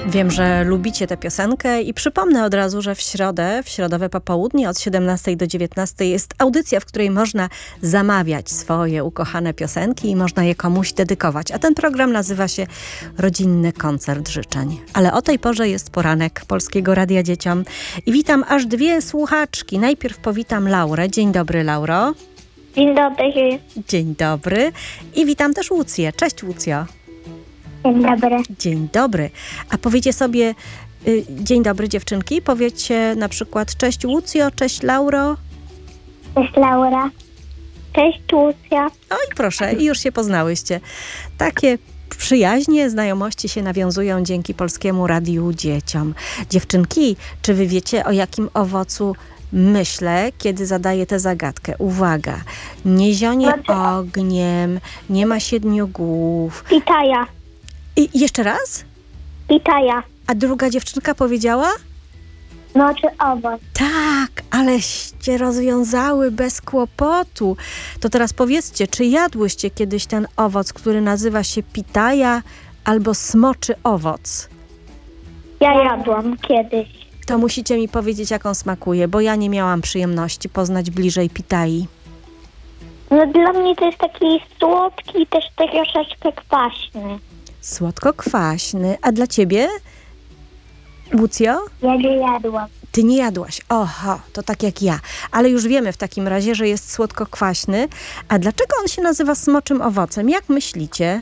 Wiem, że lubicie tę piosenkę i przypomnę od razu, że w środowe popołudnie od 17 do 19 jest audycja, w której można zamawiać swoje ukochane piosenki i można je komuś dedykować. A ten program nazywa się Rodzinny Koncert Życzeń. Ale o tej porze jest poranek Polskiego Radia Dzieciom i witam aż dwie słuchaczki. Najpierw powitam Laurę. Dzień dobry, Lauro. Dzień dobry. Dzień dobry. I witam też Łucję. Cześć, Łucjo. Dzień dobry. Dzień dobry. A powiecie sobie dzień dobry, dziewczynki. Powiecie na przykład cześć Łucjo, cześć Lauro. Cześć Laura. Cześć Łucja. Oj, proszę, i już się poznałyście. Takie przyjaźnie, znajomości się nawiązują dzięki Polskiemu Radiu Dzieciom. Dziewczynki, czy wy wiecie, o jakim owocu myślę, kiedy zadaję tę zagadkę? Uwaga, nie zionie ogniem, nie ma 7 głów. Pitaja. I jeszcze raz? Pitaja. A druga dziewczynka powiedziała? No czy owoc? Tak, aleście rozwiązały bez kłopotu. To teraz powiedzcie, czy jadłyście kiedyś ten owoc, który nazywa się pitaja albo smoczy owoc? Ja jadłam kiedyś. To musicie mi powiedzieć, jak on smakuje, bo ja nie miałam przyjemności poznać bliżej pitai. No dla mnie to jest taki słodki i też troszeczkę kwaśny. Słodko-kwaśny. A dla ciebie, Łucjo? Ja nie jadłam. Ty nie jadłaś. Oho, to tak jak ja. Ale już wiemy w takim razie, że jest słodko-kwaśny. A dlaczego on się nazywa smoczym owocem? Jak myślicie?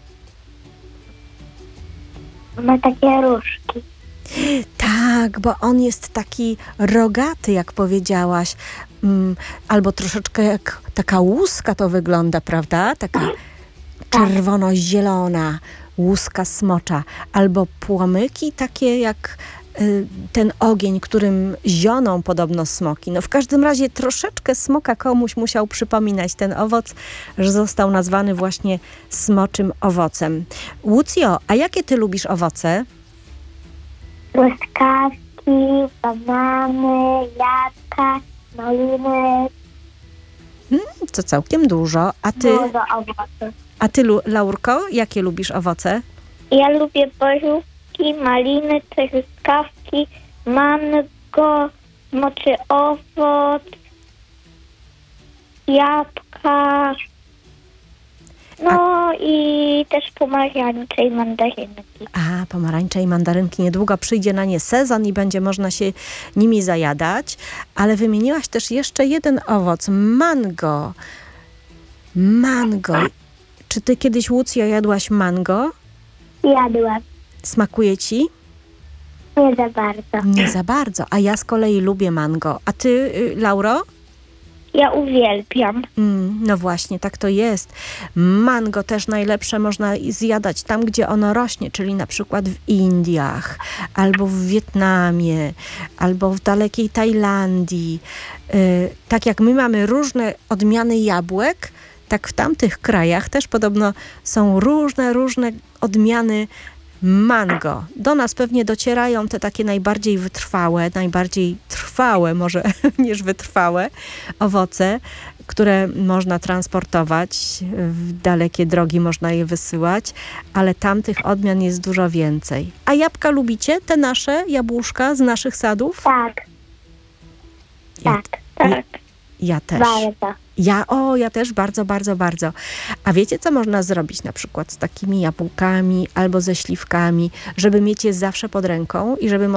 Ma takie różki. Tak, bo on jest taki rogaty, jak powiedziałaś. Albo troszeczkę jak taka łuska to wygląda, prawda? Taka czerwono-zielona łuska smocza. Albo płomyki takie jak ten ogień, którym zioną podobno smoki. No w każdym razie troszeczkę smoka komuś musiał przypominać ten owoc, że został nazwany właśnie smoczym owocem. Łucjo, a jakie ty lubisz owoce? Truskawki, banany, jabłka, maliny. To całkiem dużo. Dużo owoców. A ty, Laurko, jakie lubisz owoce? Ja lubię bożówki, maliny, truskawki, mango, moczy owoc, jabłka, no i też pomarańcze i mandarynki. A, pomarańcze i mandarynki. Niedługo przyjdzie na nie sezon i będzie można się nimi zajadać. Ale wymieniłaś też jeszcze jeden owoc. Mango. Mango. Czy ty kiedyś, Łucjo, jadłaś mango? Jadłam. Smakuje ci? Nie za bardzo. Nie za bardzo. A ja z kolei lubię mango. A ty, Lauro? Ja uwielbiam. No właśnie, tak to jest. Mango też najlepsze można zjadać tam, gdzie ono rośnie, czyli na przykład w Indiach, albo w Wietnamie, albo w dalekiej Tajlandii. Tak jak my mamy różne odmiany jabłek, tak w tamtych krajach też podobno są różne odmiany mango. Do nas pewnie docierają te takie najbardziej wytrwałe, najbardziej trwałe może niż wytrwałe owoce, które można transportować, w dalekie drogi można je wysyłać, ale tamtych odmian jest dużo więcej. A jabłka lubicie? Te nasze jabłuszka z naszych sadów? Tak. Tak. Ja też. Bardzo. Ja też bardzo, bardzo, bardzo. A wiecie, co można zrobić na przykład z takimi jabłkami albo ze śliwkami, żeby mieć je zawsze pod ręką i żeby